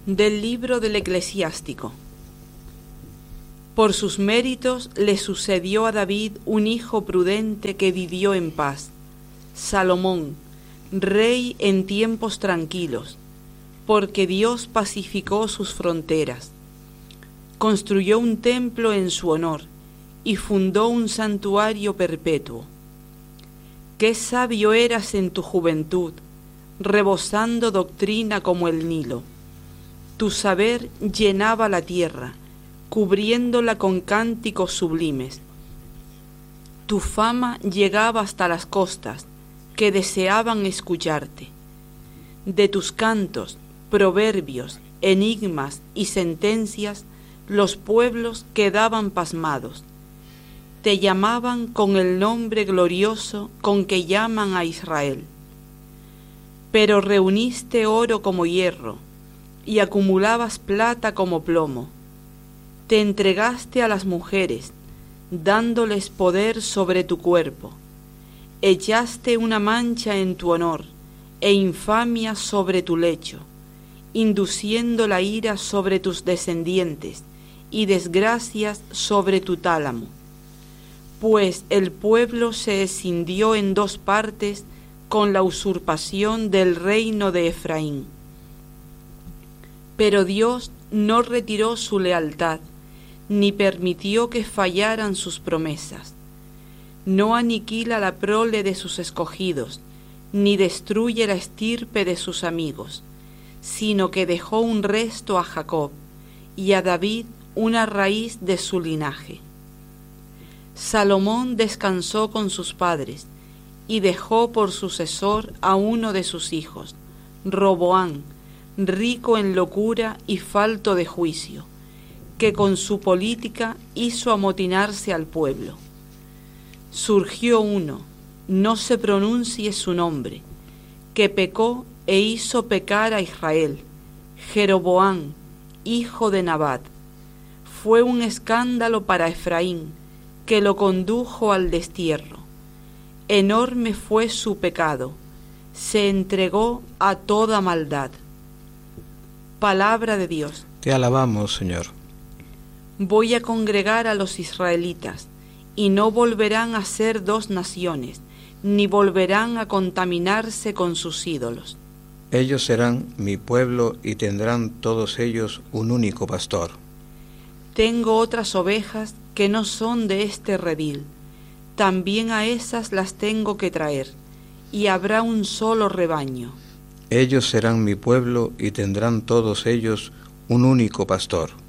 Del libro del Eclesiástico. Por sus méritos le sucedió a David un hijo prudente que vivió en paz, Salomón, rey en tiempos tranquilos, porque Dios pacificó sus fronteras. Construyó un templo en su honor y fundó un santuario perpetuo. Qué sabio eras en tu juventud, rebosando doctrina como el Nilo. Tu saber llenaba la tierra, cubriéndola con cánticos sublimes. Tu fama llegaba hasta las costas, que deseaban escucharte. De tus cantos, proverbios, enigmas y sentencias, los pueblos quedaban pasmados. Te llamaban con el nombre glorioso con que llaman a Israel. Pero reuniste oro como hierro, y acumulabas plata como plomo. Te entregaste a las mujeres, dándoles poder sobre tu cuerpo. Echaste una mancha en tu honor e infamia sobre tu lecho, induciendo la ira sobre tus descendientes y desgracias sobre tu tálamo. Pues el pueblo se escindió en dos partes con la usurpación del reino de Efraín. Pero Dios no retiró su lealtad, ni permitió que fallaran sus promesas. No aniquila la prole de sus escogidos, ni destruye la estirpe de sus amigos, sino que dejó un resto a Jacob, y a David una raíz de su linaje. Salomón descansó con sus padres, y dejó por sucesor a uno de sus hijos, Roboam, rico en locura y falto de juicio, que con su política hizo amotinarse al pueblo. Surgió uno, no se pronuncie su nombre, que pecó e hizo pecar a Israel, Jeroboam, hijo de Nabat. Fue un escándalo para Efraín, que lo condujo al destierro. Enorme fue su pecado, se entregó a toda maldad. Palabra de Dios. Te alabamos, Señor. Voy a congregar a los israelitas, y no volverán a ser dos naciones, ni volverán a contaminarse con sus ídolos. Ellos serán mi pueblo y tendrán todos ellos un único pastor. Tengo otras ovejas que no son de este redil, también a esas las tengo que traer, y habrá un solo rebaño. Ellos serán mi pueblo y tendrán todos ellos un único pastor.